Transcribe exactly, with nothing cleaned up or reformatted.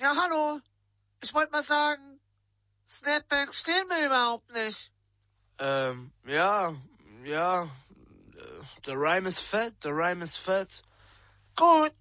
Ja, hallo. Ich wollte mal sagen, Snapbacks stehen mir überhaupt nicht. Ähm, ja, ja, der Rhyme ist fett, der Rhyme ist fett. Gut.